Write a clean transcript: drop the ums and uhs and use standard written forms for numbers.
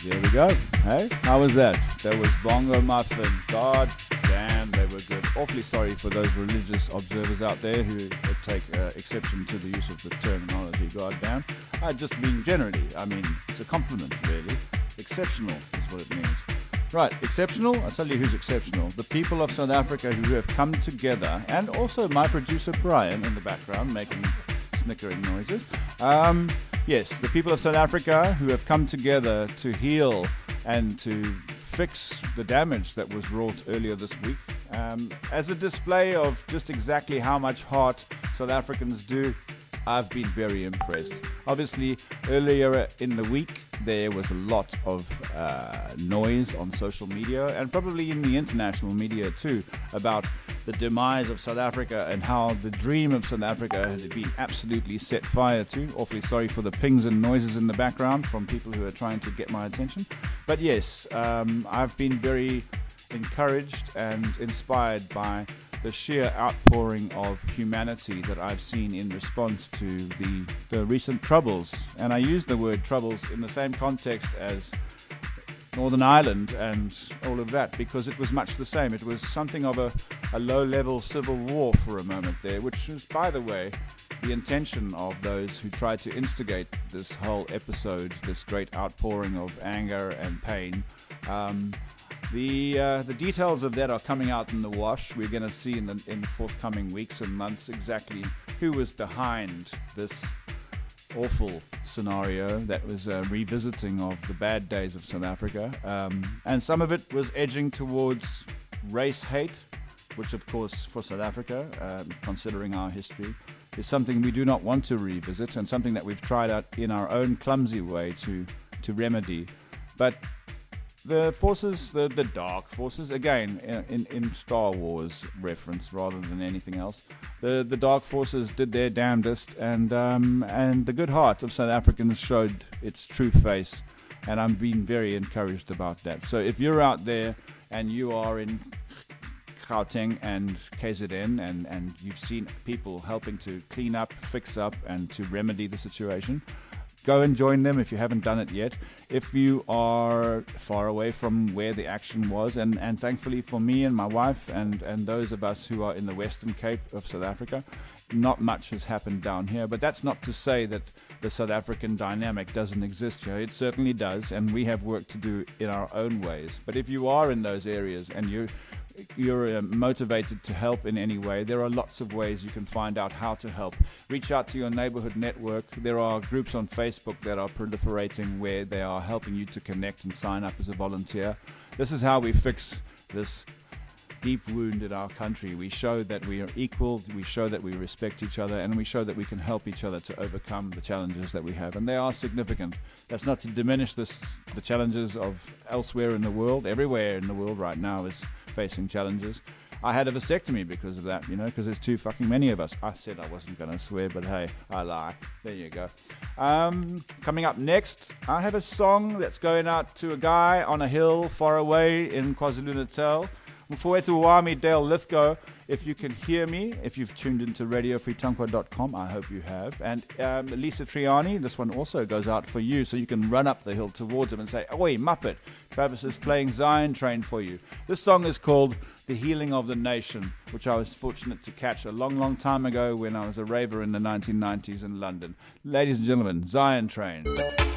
There we go. Hey, how was that? That was Bongo Muffin. God damn, they were good. Awfully sorry for those religious observers out there who take exception to the use of the terminology, God damn. I just mean generally. I mean, it's a compliment, really. Exceptional is what it means. Right, exceptional? I'll tell you who's exceptional. The people of South Africa who have come together, and also my producer Brian in the background making snickering noises. Yes, the people of South Africa who have come together to heal and to fix the damage that was wrought earlier this week. As a display of just exactly how much heart South Africans do, I've been very impressed. Obviously, earlier in the week, there was a lot of noise on social media and probably in the international media too about the demise of South Africa and how the dream of South Africa had been absolutely set fire to. Awfully sorry for the pings and noises in the background from people who are trying to get my attention. But yes, I've been very encouraged and inspired by the sheer outpouring of humanity that I've seen in response to the recent troubles. And I use the word troubles in the same context as Northern Ireland and all of that, because it was much the same. It was something of a low-level civil war for a moment there, which was, by the way, the intention of those who tried to instigate this whole episode, this great outpouring of anger and pain. The details of that are coming out in the wash. We're going to see in the forthcoming weeks and months exactly who was behind this awful scenario that was a revisiting of the bad days of South Africa. And some of it was edging towards race hate, which of course for South Africa, considering our history, is something we do not want to revisit and something that we've tried out in our own clumsy way to remedy. But the forces, the dark forces, again, in Star Wars reference rather than anything else, the dark forces did their damnedest, and the good heart of South Africans showed its true face, and I'm being very encouraged about that. So if you're out there and you are in Gauteng and KZN and you've seen people helping to clean up, fix up, and to remedy the situation, go and join them if you haven't done it yet. If you are far away from where the action was, and thankfully for me and my wife and those of us who are in the Western Cape of South Africa, not much has happened down here. But that's not to say that the South African dynamic doesn't exist here. It certainly does, and we have work to do in our own ways. But if you are in those areas and you're motivated to help in any way, there are lots of ways you can find out how to help. Reach out to your neighborhood network. There are groups on Facebook that are proliferating where they are helping you to connect and sign up as a volunteer. This is how we fix this deep wound in our country. We show that we are equal, we show that we respect each other, and we show that we can help each other to overcome the challenges that we have, and they are significant. That's not to diminish the challenges of elsewhere in the world. Everywhere in the world right now is facing challenges. I had a vasectomy because of that, because there's too fucking many of us. I said I wasn't going to swear, but hey, I lie. There you go. Coming up next, I have a song that's going out to a guy on a hill far away in KwaZulu-Natal. Mfowethu wami Dale Lithgow, if you can hear me, if you've tuned into radiofreetankwa.com, I hope you have. And Lisa Triani, this one also goes out for you, so you can run up the hill towards him and say, "Oi, Muppet, Travis is playing Zion Train for you." This song is called The Healing of the Nation, which I was fortunate to catch a long, long time ago when I was a raver in the 1990s in London. Ladies and gentlemen, Zion Train.